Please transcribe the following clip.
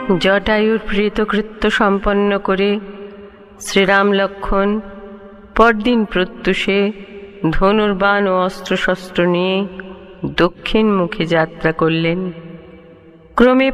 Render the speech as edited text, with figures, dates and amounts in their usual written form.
জটায়ুর কৃতকৃত্য সম্পন্ন করে শ্রীরাম লক্ষ্মণ পরদিন প্রত্যুষে ধনুর্বাণ ও অস্ত্রশস্ত্র নিয়ে দক্ষিণমুখে যাত্রা করলেন। ক্রমে